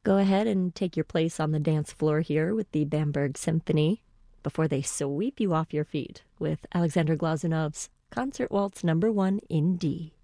Go ahead and take your place on the dance floor here with the Bamberg Symphony before they sweep you off your feet with Alexander Glazunov's Concert Waltz Number 1 in D.